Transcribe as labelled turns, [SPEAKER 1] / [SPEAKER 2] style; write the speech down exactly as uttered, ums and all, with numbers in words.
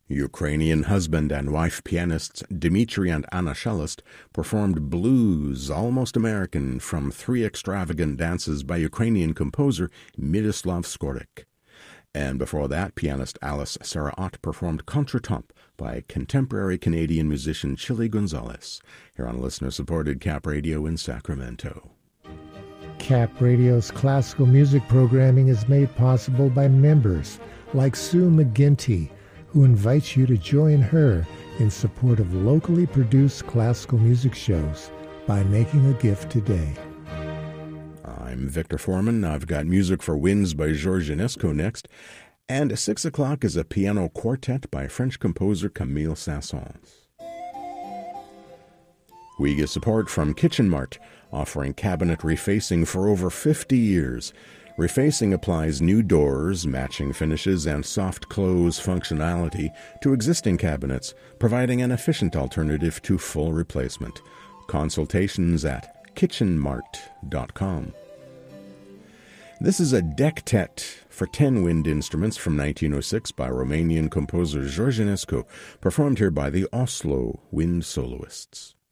[SPEAKER 1] Ukrainian husband and wife pianists Dmitry and Anna Shelest performed Blues, Almost American, from three extravagant dances by Ukrainian composer Miroslav Skorik. And before that, pianist Alice Sarah Ott performed Contretemps by contemporary Canadian musician Chili Gonzalez, here on listener-supported Cap Radio in Sacramento.
[SPEAKER 2] Cap Radio's classical music programming is made possible by members like Sue McGinty, who invites you to join her in support of locally produced classical music shows by making a gift today.
[SPEAKER 1] I'm Victor Foreman. I've got music for Winds by Georges Enesco next, and at six o'clock is a piano quartet by French composer Camille Saint-Saëns. We get support from Kitchen Mart, offering cabinet refacing for over fifty years. Refacing applies new doors, matching finishes, and soft close functionality to existing cabinets, providing an efficient alternative to full replacement. Consultations at kitchen mart dot com. This is a dectet for ten wind instruments from nineteen oh six by Romanian composer Georges Enesco, performed here by the Oslo Wind Soloists.